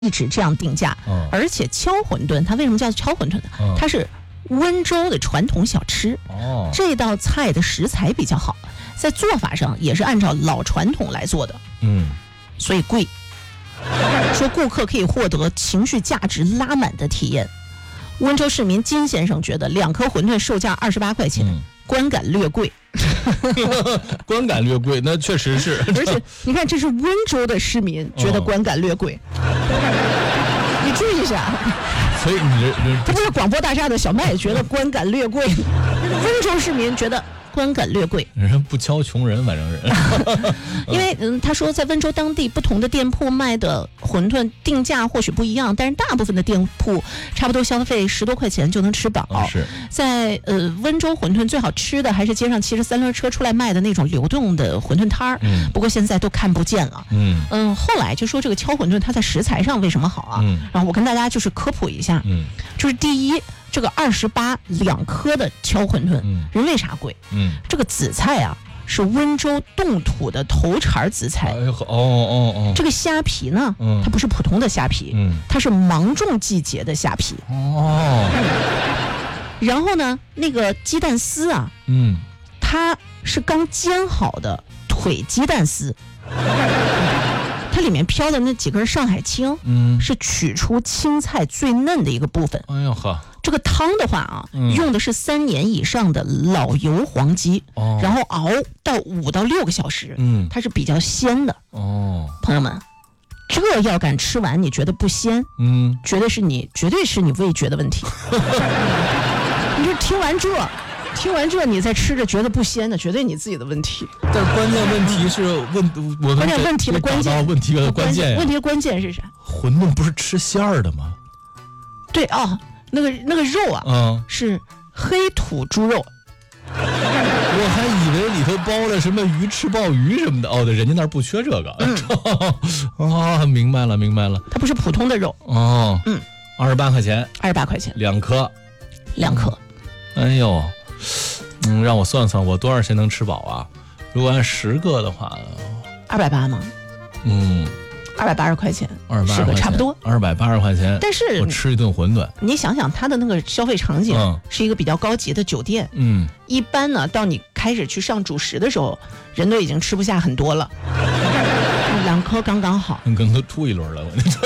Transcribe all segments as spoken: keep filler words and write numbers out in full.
一直这样定价。 嗯、 而且敲馄饨，它为什么叫敲馄饨呢？嗯、它是温州的传统小吃。 哦， 这道菜的食材比较好，在做法上也是按照老传统来做的。 嗯， 所以贵。说顾客可以获得情绪价值拉满的体验。温州市民金先生觉得两颗馄饨售价二十八块钱，嗯、观感略贵。 观感略贵，那确实是。 而且你看，这是温州的市民觉得观感略贵，哦、你注意一下。 所以你他不是广播大厦的小麦觉得观感略贵，温州市民觉得观感略贵。 人不敲穷人，反正是。 因为嗯，他说在温州当地不同的店铺卖的馄饨定价或许不一样，但是大部分的店铺差不多消费十多块钱就能吃饱。 哦、是在呃温州馄饨最好吃的还是街上骑着三轮车出来卖的那种流动的馄饨摊儿。 嗯， 不过现在都看不见了。 嗯嗯，后来就说这个敲馄饨它在食材上为什么好啊？ 嗯， 然后我跟大家就是科普一下。 嗯， 就是第一。这个二十八两颗的敲馄饨， 嗯， 人为啥贵？ 嗯， 这个紫菜啊是温州冻土的头茬紫菜。 哎呦，哦哦哦。 这个虾皮呢， 嗯， 它不是普通的虾皮， 嗯， 它是芒种季节的虾皮。 哦。 嗯、然后呢，那个鸡蛋丝啊， 嗯， 它是刚煎好的腿鸡蛋丝。它里面飘的那几根上海青， 嗯， 是取出青菜最嫩的一个部分。 哎呦呵， 这个汤的话啊， 嗯、 用的是三年以上的老油黄鸡， 哦， 然后熬到五到六个小时， 嗯， 它是比较鲜的。 哦， 朋友们，这要敢吃完，你觉得不鲜， 嗯， 绝对是你，绝对是你味觉的问题。你就听完这。听完这，你再吃着觉得不鲜的，绝对你自己的问题。 但是关键问题是问，我关键问题的关键， 问题的关键， 问题的关键是啥？ 馄饨不是吃馅儿的吗？ 对啊、哦，那个那个肉啊， 嗯， 是黑土猪肉。 我还以为里头包了什么鱼翅鲍鱼什么的。哦，对，人家那儿不缺这个。嗯、啊，明白了，明白了。 它不是普通的肉。 哦， 嗯， 二十八块钱， 二十八块钱两颗， 两颗。 哎呦。嗯，让我算算，我多少钱能吃饱啊？如果按十个的话， 二百八吗？ 嗯， 二百八十块钱， 二百八十块钱， 差不多， 二百八十块钱。 但是我吃一顿馄饨， 你想想，它的那个消费场景是一个比较高级的酒店。 嗯， 一般呢，到你开始去上主食的时候，人都已经吃不下很多了。两颗刚刚好， 可能都吐一轮了。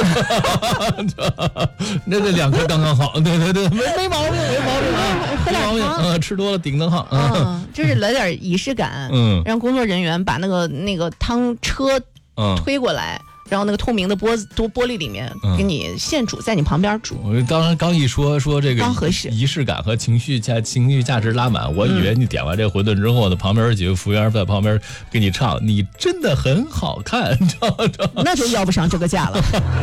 我那这两颗刚刚好，对对对，没没毛病，没毛病啊， 喝点汤， 嗯，吃多了顶得好， 嗯，就是来点仪式感， 嗯， 让工作人员把那个那个汤车嗯推过来。然后那个透明的玻玻玻璃里面给你现煮，在你旁边煮。 我刚刚一说说这个刚合适仪式感和情绪价情绪价值拉满，我以为你点完这馄饨之后呢，旁边有几个服务员在旁边给你唱，你真的很好看，知道吗？ 那就要不上这个价了。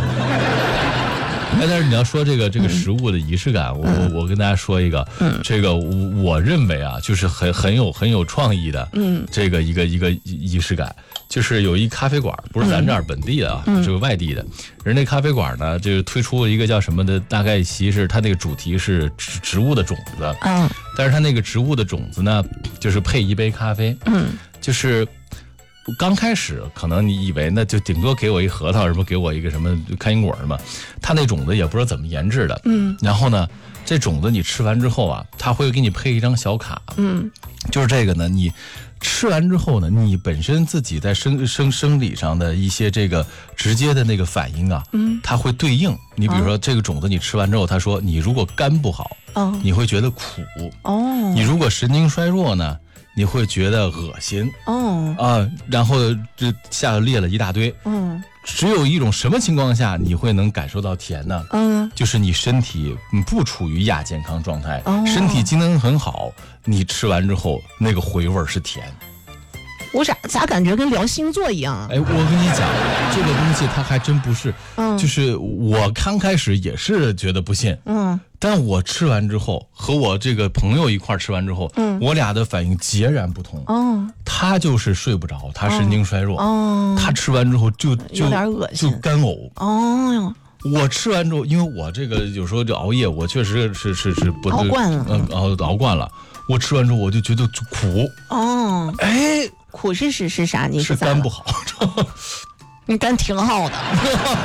哎，但是你要说这个这个食物的仪式感，我我我跟大家说一个， 嗯， 这个我认为啊，就是很很有很有创意的， 嗯， 这个一个一个仪式感。就是有一咖啡馆，不是咱这儿本地的啊， 嗯、 这个外地的。人那咖啡馆呢，就是推出了一个叫什么的，大概其实它那个主题是植植物的种子， 嗯， 但是它那个植物的种子呢，就是配一杯咖啡， 嗯， 就是刚开始可能你以为那就顶多给我一核桃，什么给我一个什么开心果什么，它那种子也不知道怎么研制的， 嗯， 然后呢，这种子你吃完之后啊，它会给你配一张小卡， 嗯， 就是这个呢，你。吃完之后呢，你本身自己在生生生理上的一些这个直接的那个反应啊， 嗯， 它会对应。你比如说这个种子，你吃完之后，他说你如果肝不好， 哦， 你会觉得苦， 哦， 你如果神经衰弱呢，你会觉得恶心， 哦， 啊，然后这下头列了一大堆， 嗯。 只有一种什么情况下你会能感受到甜呢？ 嗯， 就是你身体不处于亚健康状态， 哦、 身体机能很好，你吃完之后那个回味是甜。 我咋咋感觉跟聊星座一样啊？ 哎，我跟你讲，这个东西它还真不是， 嗯， 就是我刚开始也是觉得不信， 嗯， 但我吃完之后，和我这个朋友一块吃完之后， 嗯， 我俩的反应截然不同。 哦， 他就是睡不着，他神经衰弱， 哦， 他吃完之后就就有点恶心， 就干呕。 哦哟。 我吃完之后，因为我这个有时候就熬夜，我确实是是是不熬惯了， 嗯，熬熬惯了。我吃完之后，我就觉得苦。 哦， 哎， 苦是是是啥？你是肝不好， 你肝挺好的。